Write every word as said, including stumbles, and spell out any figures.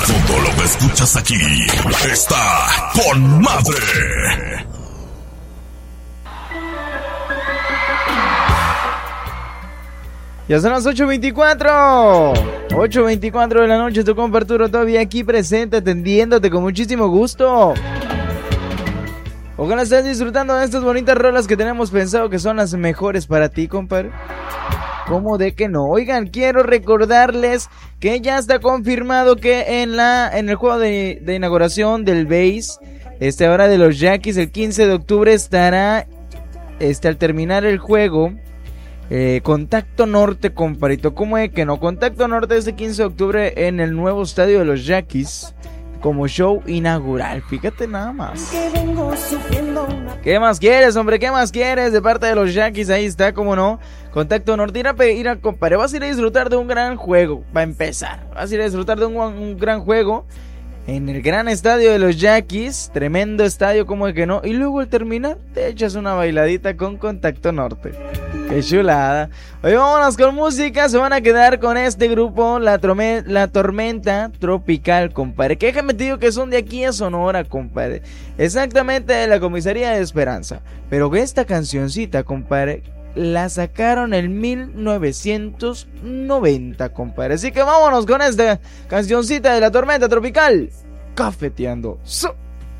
Todo lo que escuchas aquí está con madre. Ya son las ocho veinticuatro. ocho veinticuatro de la noche, tu compa Arturo todavía aquí presente, atendiéndote con muchísimo gusto. Ojalá estés disfrutando de estas bonitas rolas que tenemos pensado que son las mejores para ti, compadre. ¿Cómo de que no? Oigan, quiero recordarles que ya está confirmado que en la en el juego de, de inauguración del base, este ahora de los Yaquis, el quince de octubre estará, este al terminar el juego, eh, Contacto Norte, comparito. ¿Cómo de que no? Contacto Norte este quince de octubre en el nuevo estadio de los Yaquis, como show inaugural. Fíjate nada más. ¿Qué más quieres, hombre? ¿Qué más quieres de parte de los Yaquis? Ahí está, como no. Contacto Norte. Ir a pedir a compadre. Vas a ir a disfrutar de un gran juego. Va a empezar. Vas a ir a disfrutar de un, un gran juego en el gran estadio de los Yaquis. Tremendo estadio, como de que no. Y luego al terminar te echas una bailadita con Contacto Norte. Qué chulada. Hoy vámonos con música. Se van a quedar con este grupo, La, Trome- la Tormenta Tropical, compadre. Que déjame te digo que son de aquí a Sonora, compadre. Exactamente de la Comisaría de Esperanza. Pero que esta cancioncita, compadre, la sacaron en mil novecientos noventa, compadre. Así que vámonos con esta cancioncita de La Tormenta Tropical. Cafeteando. So-